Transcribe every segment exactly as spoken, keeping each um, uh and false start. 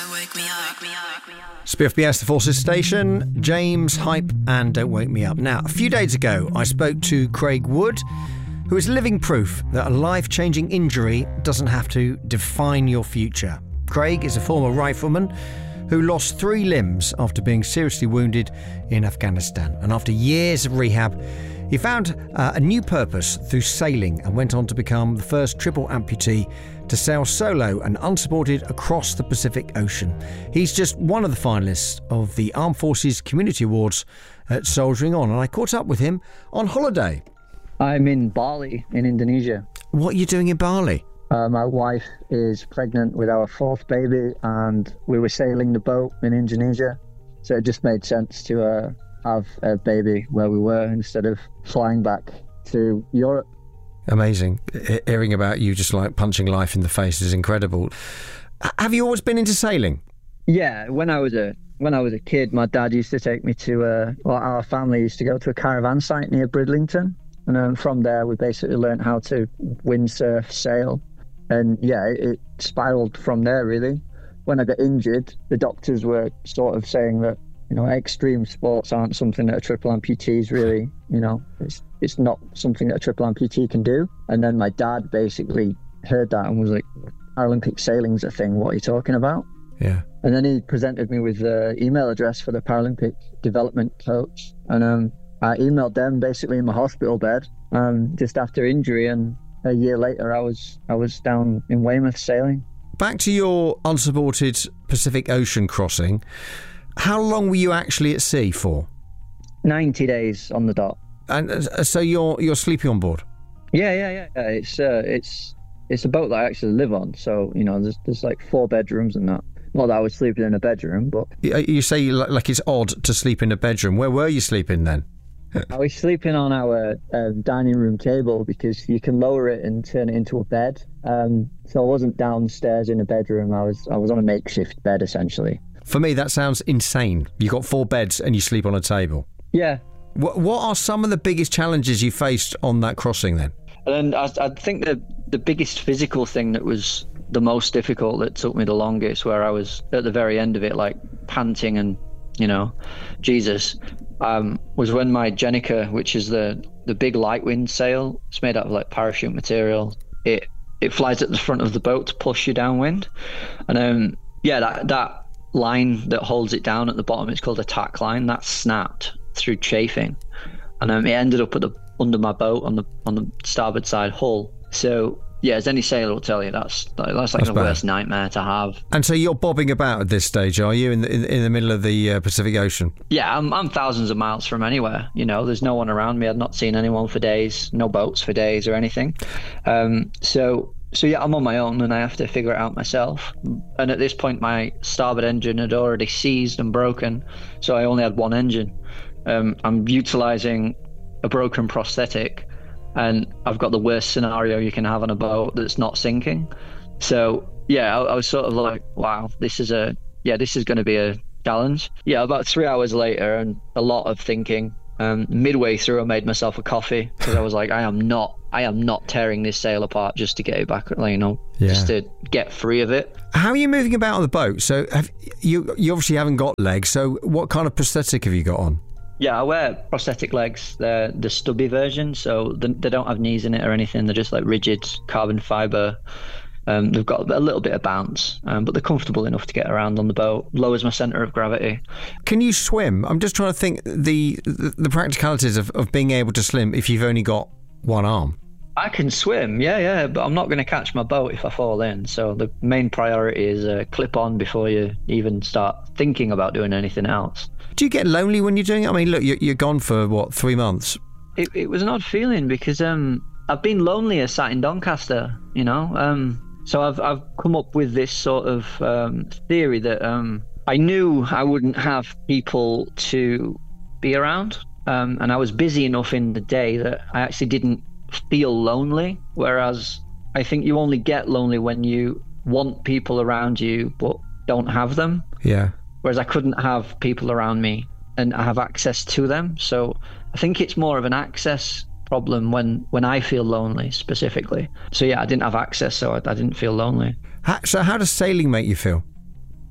Wake Me Up. It's B F B S, the Forces Station, James, Hype and Don't Wake Me Up. Now, a few days ago, I spoke to Craig Wood, who is living proof that a life-changing injury doesn't have to define your future. Craig is a former rifleman who lost three limbs after being seriously wounded in Afghanistan. And after years of rehab, he found uh, a new purpose through sailing and went on to become the first triple amputee to sail solo and unsupported across the Pacific Ocean. He's just one of the finalists of the Armed Forces Community Awards at Soldiering On, and I caught up with him on holiday. I'm in Bali, in Indonesia. What are you doing in Bali? Uh, my wife is pregnant with our fourth baby, and we were sailing the boat in Indonesia, so it just made sense to uh, have a baby where we were instead of flying back to Europe. Amazing. H- hearing about you just like punching life in the face is incredible. H- have you always been into sailing? Yeah, when I was a when I was a kid, my dad used to take me to uh, well, our family used to go to a caravan site near Bridlington, and um, from there we basically learned how to windsurf, sail, and yeah, it, it spiraled from there really. When I got injured, the doctors were sort of saying that, you know, extreme sports aren't something that a triple amputee is really, you know, it's it's not something that a triple amputee can do. And then my dad basically heard that and was like, Paralympic sailing's a thing, what are you talking about? Yeah. And then he presented me with the email address for the Paralympic development coach. And um, I emailed them basically in my hospital bed um, just after injury. And a year later, I was I was down in Weymouth sailing. Back to your unsupported Pacific Ocean crossing. How long were you actually at sea for? ninety days on the dot. And uh, so you're you're sleeping on board? Yeah, yeah, yeah. yeah. It's uh, it's it's a boat that I actually live on. So, you know, there's there's like four bedrooms and that. Not that I was sleeping in a bedroom, but You say like it's odd to sleep in a bedroom. Where were you sleeping then? I was sleeping on our uh, dining room table because you can lower it and turn it into a bed. Um, so I wasn't downstairs in a bedroom. I was I was on a makeshift bed essentially. For me, that sounds insane. You got four beds and you sleep on a table. Yeah. What What are some of the biggest challenges you faced on that crossing then? And I, I think the the biggest physical thing that was the most difficult, that took me the longest, where I was at the very end of it, like panting and, you know, Jesus, um, was when my Jenica, which is the the big light wind sail, it's made out of like parachute material. It it flies at the front of the boat to push you downwind, and um yeah, that that line that holds it down at the bottom, it's called a tack line. That snapped through chafing, and um, it ended up at the under my boat on the on the starboard side hull. So yeah, as any sailor will tell you, that's that's like That's the bad. worst nightmare to have. And so you're bobbing about at this stage, are you, in the in, in the middle of the uh, Pacific Ocean? Yeah, I'm I'm thousands of miles from anywhere. You know, there's no one around me. I've not seen anyone for days, no boats for days or anything. Um, so so yeah, I'm on my own and I have to figure it out myself. And at this point, my starboard engine had already seized and broken, so I only had one engine. Um, I'm utilizing a broken prosthetic, and I've got the worst scenario you can have on a boat that's not sinking. So yeah, I, I was sort of like, wow, this is a yeah, this is going to be a challenge. Yeah, about three hours later, and a lot of thinking. Um, midway through, I made myself a coffee because I was like, I am not, I am not tearing this sail apart just to get it back, you know, Yeah. just to get free of it. How are you moving about on the boat? So have, you you obviously haven't got legs. So what kind of prosthetic have you got on? Yeah, I wear prosthetic legs. They're the stubby version, so they, they don't have knees in it or anything. They're just like rigid carbon fiber. Um, they've got a little bit of bounce, um, but they're comfortable enough to get around on the boat. Lowers my centre of gravity. Can you swim? I'm just trying to think the the, the practicalities of, of being able to swim if you've only got one arm. I can swim, yeah, yeah, but I'm not going to catch my boat if I fall in. So the main priority is uh, clip on before you even start thinking about doing anything else. Do you get lonely when you're doing it? I mean, look, you're, you're gone for, what, three months? It, it was an odd feeling because um, I've been lonelier sat in Doncaster, you know. Um, so I've I've come up with this sort of um, theory that um, I knew I wouldn't have people to be around. Um, and I was busy enough in the day that I actually didn't feel lonely. Whereas I think you only get lonely when you want people around you but don't have them. Yeah. Whereas I couldn't have people around me and I have access to them. So I think it's more of an access problem when, when I feel lonely specifically. So yeah, I didn't have access, so I, I didn't feel lonely. How, so how does sailing make you feel?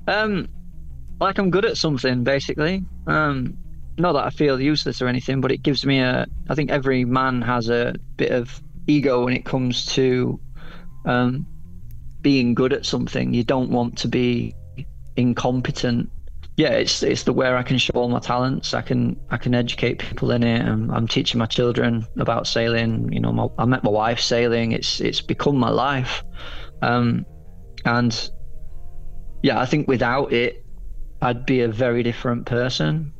Um, like I'm good at something, basically. Um, not that I feel useless or anything, but it gives me a. I think every man has a bit of ego when it comes to um, being good at something. You don't want to be incompetent. Yeah, it's it's the where I can show all my talents. I can I can educate people in it. I'm, I'm teaching my children about sailing. You know, my, I met my wife sailing. It's it's become my life, um, and yeah, I think without it, I'd be a very different person.